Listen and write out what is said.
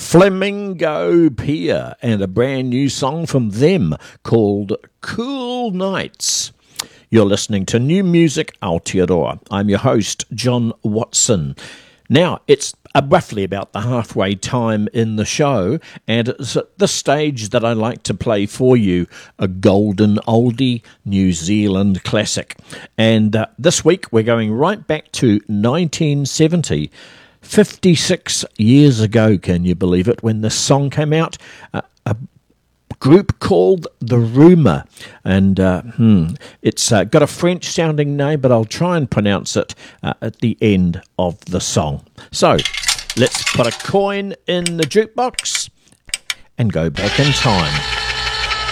Flamingo Pier and a brand new song from them called Cool Nights. You're listening to New Music Aotearoa. I'm your host, John Watson. Now, it's roughly about the halfway time in the show, and it's at this stage that I like to play for you a golden oldie New Zealand classic. And this week we're going right back to 1970, 56 years ago, can you believe it, when this song came out. A group called The Rumour, and it's got a French-sounding name, but I'll try and pronounce it at the end of the song. So, let's put a coin in the jukebox and go back in time.